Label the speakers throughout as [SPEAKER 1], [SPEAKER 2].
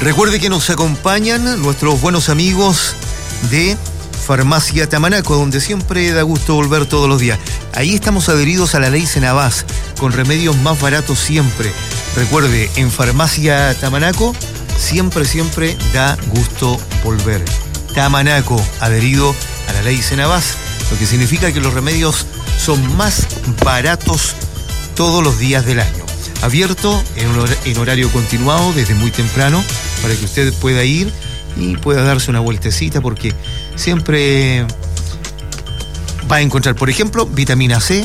[SPEAKER 1] Recuerde que nos acompañan nuestros buenos amigos de Farmacia Tamanaco, donde siempre da gusto volver todos los días. Ahí estamos adheridos a la ley Senabás, con remedios más baratos siempre. Recuerde, en Farmacia Tamanaco siempre da gusto volver. Tamanaco, adherido a la ley Senabás, lo que significa que los remedios son más baratos todos los días del año. Abierto en horario continuado desde muy temprano para que usted pueda ir y pueda darse una vueltecita, porque siempre va a encontrar, por ejemplo, vitamina C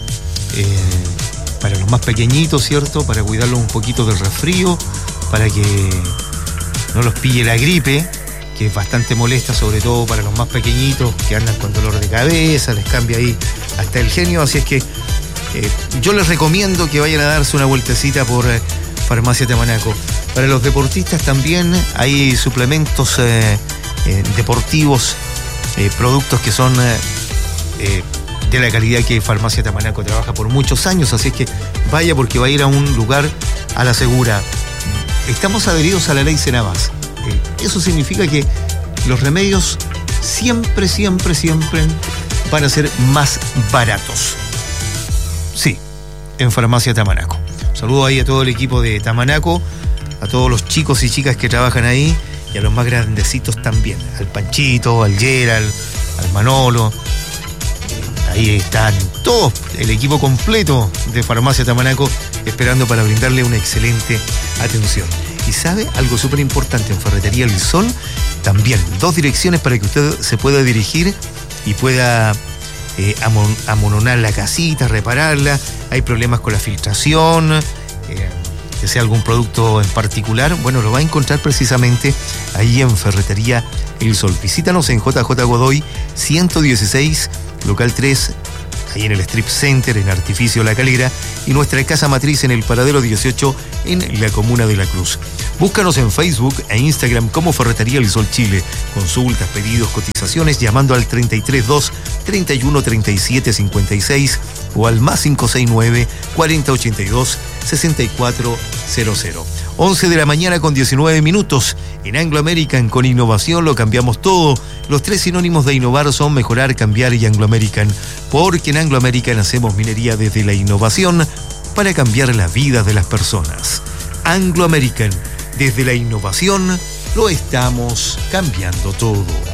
[SPEAKER 1] para los más pequeñitos, ¿cierto? Para cuidarlos un poquito del resfrío, para que no los pille la gripe, que es bastante molesta, sobre todo para los más pequeñitos que andan con dolor de cabeza, les cambia ahí hasta el genio. Así es que yo les recomiendo que vayan a darse una vueltecita por Farmacia Tamanaco. Para los deportistas también hay suplementos deportivos, productos que son de la calidad que Farmacia Tamanaco trabaja por muchos años. Así es que vaya, porque va a ir a un lugar a la segura. Estamos adheridos a la ley Senabás. Eso significa que los remedios siempre van a ser más baratos. Sí, en Farmacia Tamanaco. Un saludo ahí a todo el equipo de Tamanaco, a todos los chicos y chicas que trabajan ahí, y a los más grandecitos también, al Panchito, al Gerald, al Manolo. Ahí están todos, el equipo completo de Farmacia Tamanaco, esperando para brindarle una excelente atención. Y sabe, algo súper importante, en Ferretería El Sol, también 2 direcciones para que usted se pueda dirigir y pueda amononar la casita, repararla. Hay problemas con la filtración, que sea algún producto en particular, bueno, lo va a encontrar precisamente ahí en Ferretería El Sol. Visítanos en JJ Godoy 116, local 3, ahí en el Strip Center, en Artificio La Calera, y nuestra casa matriz en el Paradero 18, en la Comuna de La Cruz. Búscanos en Facebook e Instagram como Ferretería El Sol Chile. Consultas, pedidos, cotizaciones, llamando al 332 31 37 56 o al más 569 40 82 6400. 11 de la mañana con 19 minutos. En Anglo American, con innovación lo cambiamos todo. Los 3 sinónimos de innovar son mejorar, cambiar y Anglo American, porque en Anglo American hacemos minería desde la innovación para cambiar la vida de las personas. Anglo American, desde la innovación lo estamos cambiando todo.